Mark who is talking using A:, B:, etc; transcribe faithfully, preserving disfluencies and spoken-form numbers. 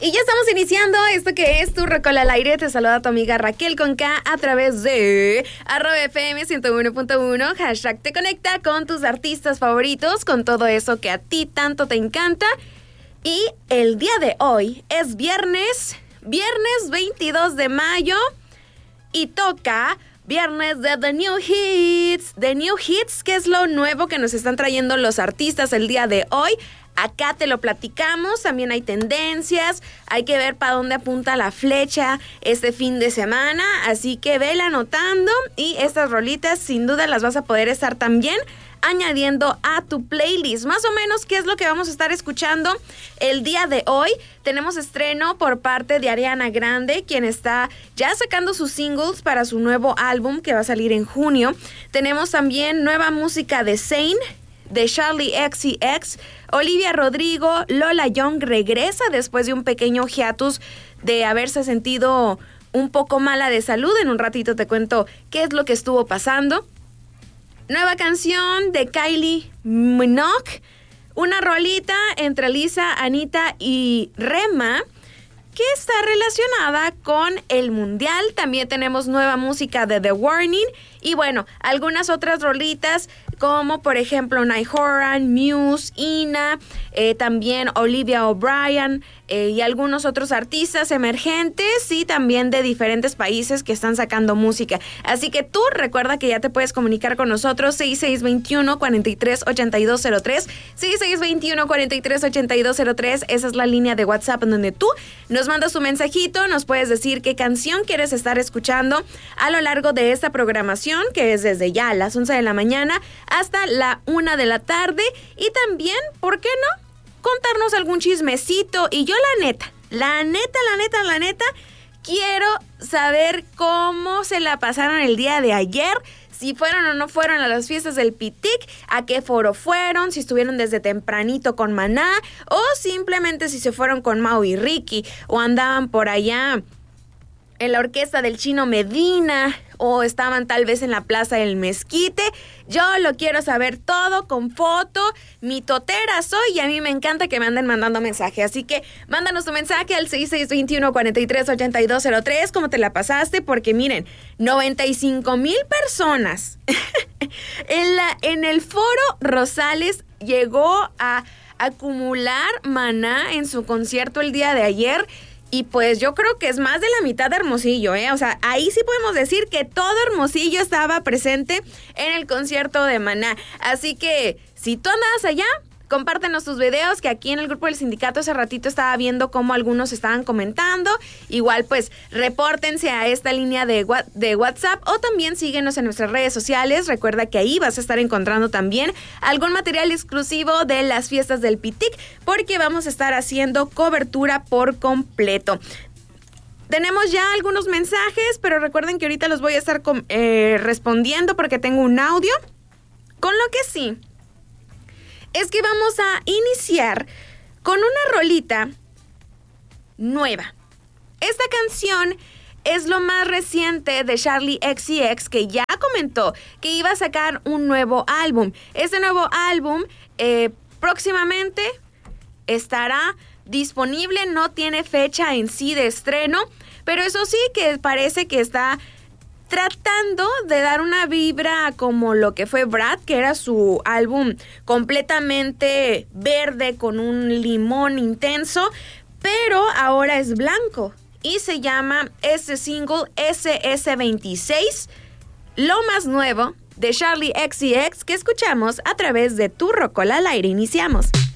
A: Y ya estamos iniciando esto que es Tu Rocola al Aire. Te saluda tu amiga Raquel con K a través de arroba F M ciento uno punto uno. Hashtag te conecta con tus artistas favoritos, con todo eso que a ti tanto te encanta. Y el día de hoy es viernes, viernes veintidós de mayo y toca viernes de The New Hits. The New Hits, que es lo nuevo que nos están trayendo los artistas el día de hoy. Acá te lo platicamos, también hay tendencias, hay que ver para dónde apunta la flecha este fin de semana, así que vela anotando y estas rolitas sin duda las vas a poder estar también añadiendo a tu playlist. Más o menos, ¿qué es lo que vamos a estar escuchando el día de hoy? Tenemos estreno por parte de Ariana Grande, quien está ya sacando sus singles para su nuevo álbum que va a salir en junio. Tenemos también nueva música de Zayn, de Charli X C X, Olivia Rodrigo. Lola Young regresa después de un pequeño hiatus de haberse sentido un poco mala de salud. En un ratito te cuento qué es lo que estuvo pasando. Nueva canción de Kylie Minogue, una rolita entre Lisa, Anita y Rema, que está relacionada con el mundial. También tenemos nueva música de The Warning y bueno, algunas otras rolitas como por ejemplo Night Horan, Muse, Ina, eh, también Olivia O'Brien eh, y algunos otros artistas emergentes y también de diferentes países que están sacando música. Así que tú recuerda que ya te puedes comunicar con nosotros seis seis dos uno, cuatro tres ocho dos cero tres, seis seis dos uno, cuatro tres ocho dos cero tres. Esa es la línea de WhatsApp en donde tú nos mandas un mensajito, nos puedes decir qué canción quieres estar escuchando a lo largo de esta programación, que es desde ya a las once de la mañana hasta la una de la tarde. Y también, ¿por qué no?, contarnos algún chismecito. Y yo la neta, la neta, la neta, la neta, quiero saber cómo se la pasaron el día de ayer. Si fueron o no fueron a las fiestas del Pitic, a qué foro fueron, si estuvieron desde tempranito con Maná, o simplemente si se fueron con Mau y Ricky, o andaban por allá en la orquesta del Chino Medina, o estaban tal vez en la Plaza del Mezquite. Yo lo quiero saber todo con foto. Mi totera soy y a mí me encanta que me anden mandando mensaje. Así que mándanos tu mensaje al seis seis dos uno, cuatro tres ocho dos cero tres. ¿Cómo te la pasaste? Porque miren, noventa y cinco mil personas en, la, en el Foro Rosales llegó a acumular Maná en su concierto el día de ayer. Y pues yo creo que es más de la mitad de Hermosillo, ¿eh? O sea, ahí sí podemos decir que todo Hermosillo estaba presente en el concierto de Maná. Así que, si tú andas allá, compártenos tus videos, que aquí en el grupo del sindicato hace ratito estaba viendo cómo algunos estaban comentando. Igual, pues, repórtense a esta línea de, de WhatsApp o también síguenos en nuestras redes sociales. Recuerda que ahí vas a estar encontrando también algún material exclusivo de las fiestas del Pitic, porque vamos a estar haciendo cobertura por completo. Tenemos ya algunos mensajes, pero recuerden que ahorita los voy a estar eh, respondiendo porque tengo un audio. Con lo que sí es que vamos a iniciar con una rolita nueva. Esta canción es lo más reciente de Charli X C X, que ya comentó que iba a sacar un nuevo álbum. Este nuevo álbum eh, próximamente estará disponible, no tiene fecha en sí de estreno, pero eso sí que parece que está tratando de dar una vibra como lo que fue Brad, que era su álbum completamente verde con un limón intenso, pero ahora es blanco y se llama este single S S veintiséis, lo más nuevo de Charli X C X, que escuchamos a través de Tu Rocola al Aire. Iniciamos.